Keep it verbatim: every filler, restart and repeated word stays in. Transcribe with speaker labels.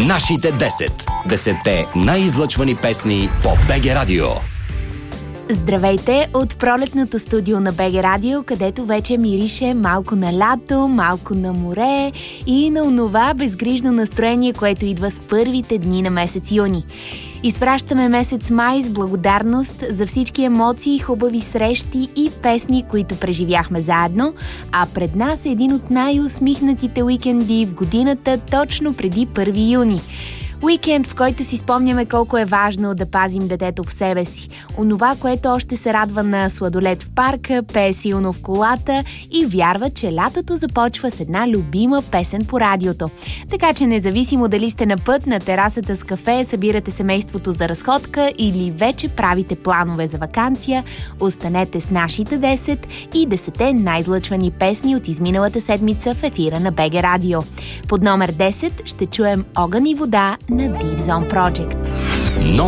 Speaker 1: Нашите десет. Десетте най-излъчвани песни по БГ Радио.
Speaker 2: Здравейте от пролетното студио на БГ Радио, където вече мирише малко на лято, малко на море и на онова безгрижно настроение, което идва с първите дни на месец юни. Изпращаме месец май с благодарност за всички емоции, хубави срещи и песни, които преживяхме заедно, а пред нас е един от най-усмихнатите уикенди в годината, точно преди първи юни. Уикенд, в който си спомняме колко е важно да пазим детето в себе си. Онова, което още се радва на сладолед в парка, пее силно в колата и вярва, че лятото започва с една любима песен по радиото. Така че независимо дали сте на път, на терасата с кафе, събирате семейството за разходка или вече правите планове за ваканция, останете с нашите десет и десетте най-излъчвани песни от изминалата седмица в ефира на БГ Радио. Под номер десет ще чуем Огън и вода на Deep Zone Project.